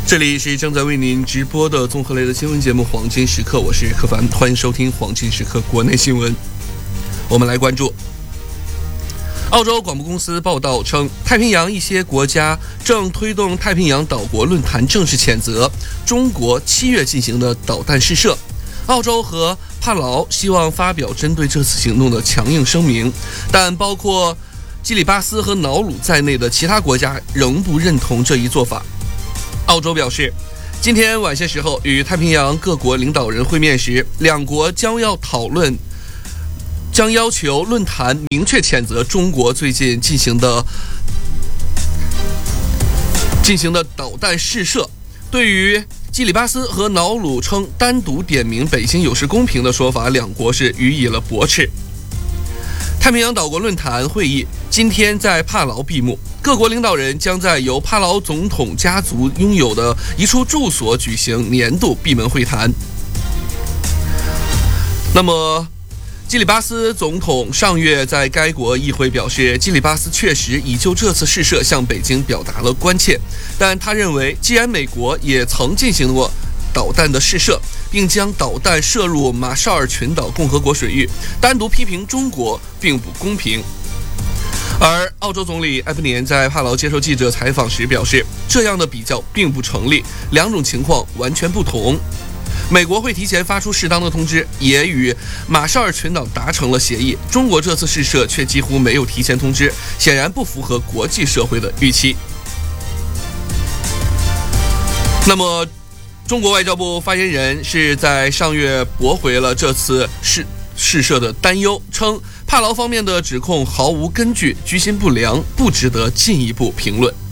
这里是正在为您直播的综合类的新闻节目《黄金时刻》，我是柯凡，欢迎收听《黄金时刻》国内新闻。我们来关注澳洲广播公司报道称，太平洋一些国家正推动太平洋岛国论坛正式谴责中国7月进行的导弹试射。澳洲和帕劳希望发表针对这次行动的强硬声明，但包括基里巴斯和瑙鲁在内的其他国家仍不认同这一做法。澳洲表示，今天晚些时候与太平洋各国领导人会面时，两国将要求论坛明确谴责中国最近进行的导弹试射。对于基里巴斯和瑙鲁称单独点名北京有失公平的说法，两国是予以了驳斥。太平洋岛国论坛会议今天在帕劳闭幕，各国领导人将在由帕劳总统家族拥有的一处住所举行年度闭门会谈。那么基里巴斯总统上月在该国议会表示，基里巴斯确实已就这次试射向北京表达了关切，但他认为既然美国也曾进行过导弹的试射，并将导弹射入马绍尔群岛共和国水域，单独批评中国并不公平。而澳洲总理埃布年在帕劳接受记者采访时表示，这样的比较并不成立，两种情况完全不同。美国会提前发出适当的通知，也与马绍尔群岛达成了协议，中国这次试射却几乎没有提前通知，显然不符合国际社会的预期。那么中国外交部发言人是在上月驳回了这次试射的担忧，称帕劳方面的指控毫无根据，居心不良，不值得进一步评论。